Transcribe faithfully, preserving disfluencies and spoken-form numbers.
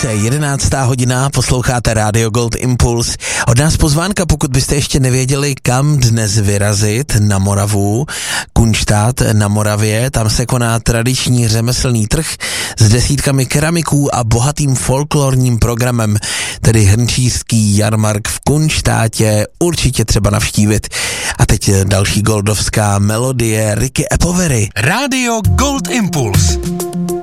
jedenáctá hodina, posloucháte Radio Gold Impuls. Od nás pozvánka, pokud byste ještě nevěděli, kam dnes vyrazit na Moravu. Kunštát na Moravě, tam se koná tradiční řemeslný trh s desítkami keramiků a bohatým folklorním programem, tedy hrnčířský jarmark v Kunštátě, určitě třeba navštívit. A teď další goldovská melodie Ricky Apovery. Radio Gold Impuls.